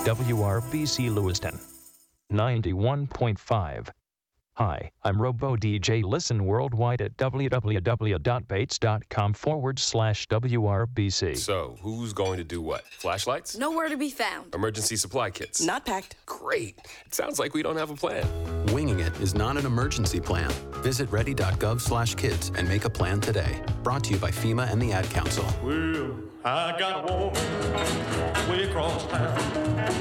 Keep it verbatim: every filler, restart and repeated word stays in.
W R B C Lewiston, ninety-one point five. Hi, I'm Robo D J. Listen worldwide at www.bates.com forward slash WRBC. So, who's going to do what? Flashlights? Nowhere to be found. Emergency supply kits? Not packed. Great. It sounds like we don't have a plan. Winging it is not an emergency plan. Visit ready.gov slash kids and make a plan today. Brought to you by FEMA and the Ad Council. Well, I got a woman way across town.